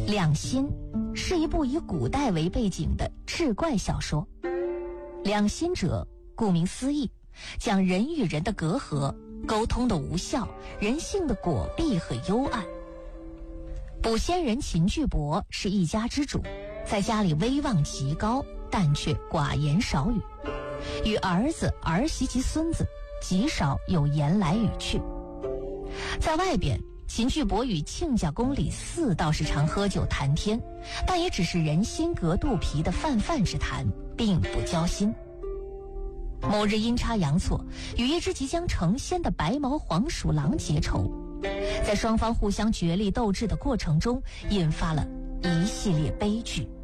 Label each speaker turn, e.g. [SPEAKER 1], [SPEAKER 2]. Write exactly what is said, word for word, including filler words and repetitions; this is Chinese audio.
[SPEAKER 1] 两心是一部以古代为背景的志怪小说。两心者，顾名思义，讲人与人的隔阂、沟通的无效、人性的果弊和幽暗。卜仙人秦巨伯是一家之主，在家里威望极高，但却寡言少语，与儿子、儿媳及孙子极少有言来语去。在外边，秦巨伯与亲家公李四倒是常喝酒谈天，但也只是人心隔肚皮的泛泛之谈，并不交心。某日阴差阳错，与一只即将成仙的白毛黄鼠狼结仇，在双方互相角力斗智的过程中，引发了一系列悲剧。